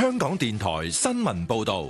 香港電台新聞報道。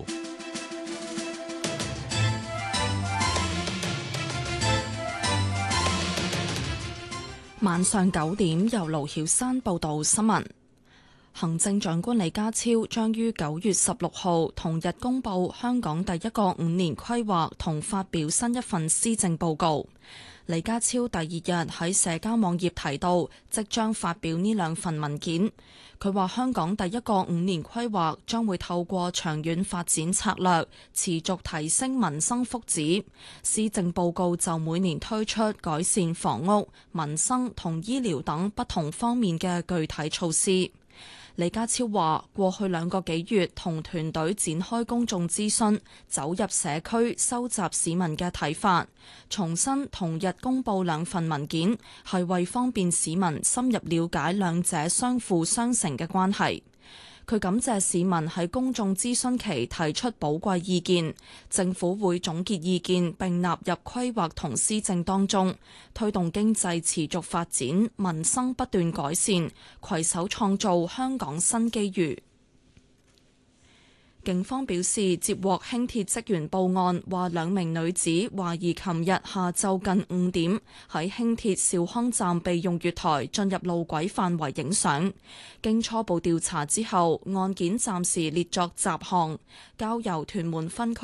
晚上9點，由盧曉珊報道新聞。行政長官李家超將於9月16號同日公布香港第一個5年規劃同發表新一份施政報告。李家超第二日喺社交網頁提到，即將發表呢兩份文件。佢話香港第一個5年規劃將會透過長遠發展策略，持續提升民生福祉。施政報告就每年推出改善房屋、民生同醫療等不同方面嘅具體措施。李家超話：過去2個幾月同團隊展開公眾諮詢，走入社區收集市民嘅睇法，重申同日公佈兩份文件係為方便市民深入了解兩者相輔相成嘅關係。佢感謝市民喺公眾諮詢期提出寶貴意見，政府會總結意見並納入規劃同施政當中，推動經濟持續發展，民生不斷改善，攜手創造香港新機遇。警方表示接獲輕鐵職員報案，話2名女子懷疑琴日下晝近5點喺輕鐵兆康站備用月台進入路軌範圍影相。經初步調查之後，案件暫時列作雜項，交由屯門分區